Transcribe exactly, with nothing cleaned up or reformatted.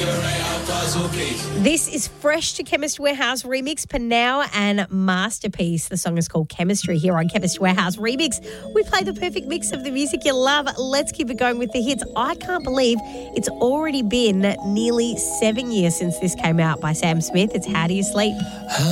This is Fresh to Chemist Warehouse Remix, Panau and Masterpiece. The song is called Chemistry here on Chemist Warehouse Remix. We play the perfect mix of the music you love. Let's keep it going with the hits. I can't believe it's already been nearly seven years since this came out by Sam Smith. It's How Do You Sleep?